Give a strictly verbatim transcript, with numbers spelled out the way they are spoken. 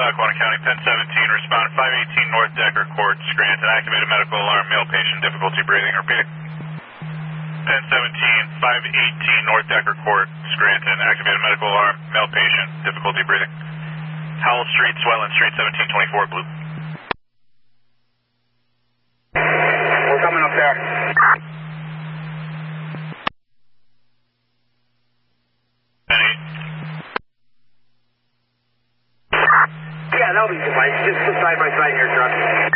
Lackawanna County, ten seventeen, respond five eighteen North Decker Court, Scranton, activated medical alarm, male patient, difficulty breathing, repeat. ten seventeen, five eighteen North Decker Court, Scranton, activated medical alarm, male patient, difficulty breathing. Howell Street, Swelland Street, seventeen twenty-four, blue. We're coming up there. Yeah, that'll be fine. Just side by side here, truck.